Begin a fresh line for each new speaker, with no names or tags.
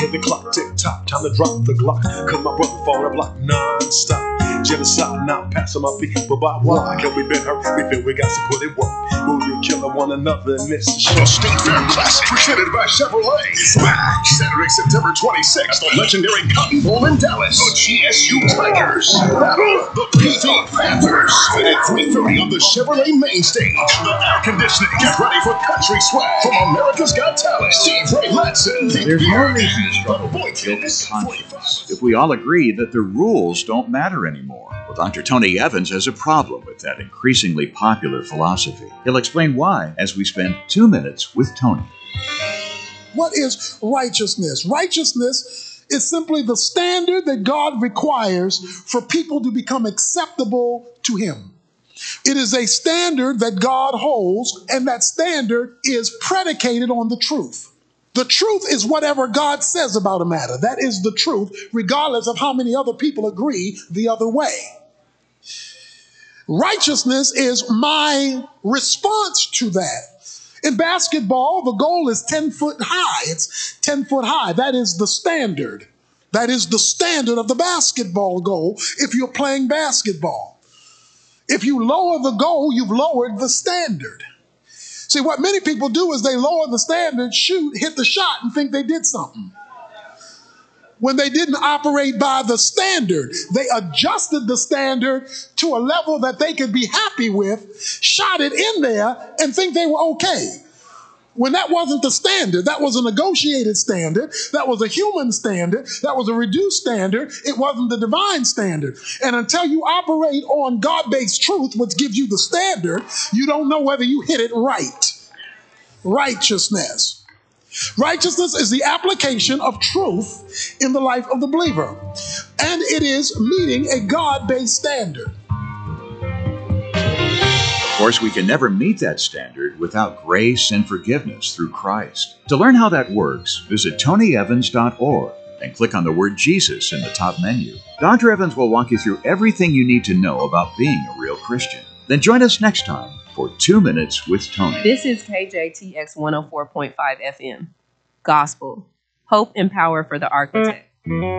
Hit the clock, tick tock, time to drop the Glock. Cause my brother fall the block non-stop. Genocide, not passing my people by. Why? Cause we been hurt, we feel we got to put it work. We'll be killing one another in this show.
The State Fair Classic, presented by Chevrolet. It's back Saturday, September 26th at the legendary Cotton Bowl in Dallas. The GSU Tigers battle the PD Panthers. At 3:30 on the Chevrolet main stage. And the air conditioning. Get ready for country swag from America's Got Talent. Steve Ray Latson.
There's no reason to struggle with guilt and conscience if we all agree that the rules don't matter anymore. Well, Dr. Tony Evans has a problem with that increasingly popular philosophy. He'll explain why as we spend 2 minutes with Tony.
What is righteousness? Righteousness is simply the standard that God requires for people to become acceptable to Him. It is a standard that God holds, and that standard is predicated on the truth. The truth is whatever God says about a matter. That is the truth, regardless of how many other people agree the other way. Righteousness is my response to that. In basketball, the goal is 10 foot high. It's 10 foot high. That is the standard. That is the standard of the basketball goal if you're playing basketball. If you lower the goal, you've lowered the standard. See, what many people do is they lower the standard, shoot, hit the shot, and think they did something. When they didn't operate by the standard, they adjusted the standard to a level that they could be happy with, shot it in there, and think they were okay. When that wasn't the standard, that was a negotiated standard, that was a human standard, that was a reduced standard, it wasn't the divine standard. And until you operate on God-based truth, which gives you the standard, you don't know whether you hit it right. Righteousness. Righteousness is the application of truth in the life of the believer. And it is meeting a God-based standard.
Of course, we can never meet that standard without grace and forgiveness through Christ. To learn how that works, visit tonyevans.org and click on the word Jesus in the top menu. Dr. Evans will walk you through everything you need to know about being a real Christian. Then join us next time for 2 Minutes with Tony.
This is KJTX 104.5 FM. Gospel. Hope and power for the architect.